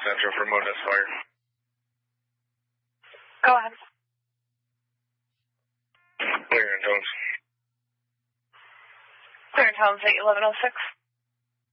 Central for Modus Fire. Go ahead. Clear and Tones. Clear and Tones, 81106.